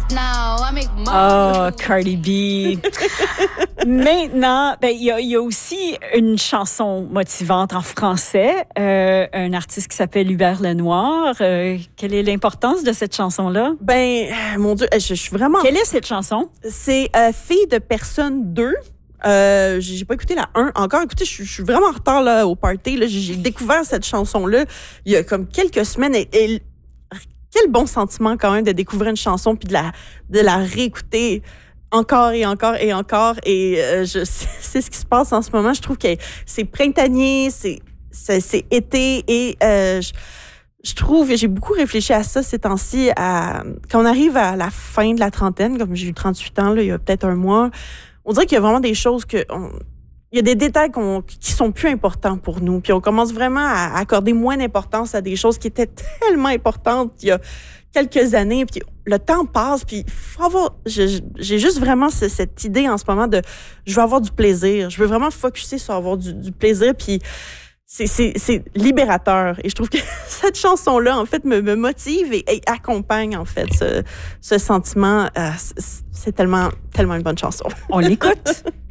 Oh, Cardi B. Maintenant, il y a aussi une chanson motivante en français, un artiste qui s'appelle Hubert Lenoir. Quelle est l'importance de cette chanson-là? Mon Dieu, je suis vraiment... Quelle est cette chanson? C'est Fille de personne 2. J'ai pas écouté la 1 encore. Écoutez, je suis vraiment en retard là, au party. Là. J'ai découvert cette chanson-là il y a comme quelques semaines. Et quel bon sentiment quand même de découvrir une chanson puis de la réécouter encore et encore et encore. Et c'est ce qui se passe en ce moment. Je trouve que c'est printanier, c'est été et je trouve, j'ai beaucoup réfléchi à ça ces temps-ci, quand on arrive à la fin de la trentaine, comme j'ai eu 38 ans là, il y a peut-être un mois, on dirait qu'il y a vraiment des choses il y a des détails qui sont plus importants pour nous. Puis on commence vraiment à accorder moins d'importance à des choses qui étaient tellement importantes il y a quelques années. Puis le temps passe, puis faut avoir... J'ai juste vraiment cette idée en ce moment de... Je veux avoir du plaisir. Je veux vraiment focusser sur avoir du plaisir, puis c'est libérateur. Et je trouve que cette chanson-là, en fait, me motive et accompagne, en fait, ce sentiment. C'est tellement, tellement une bonne chanson. On l'écoute.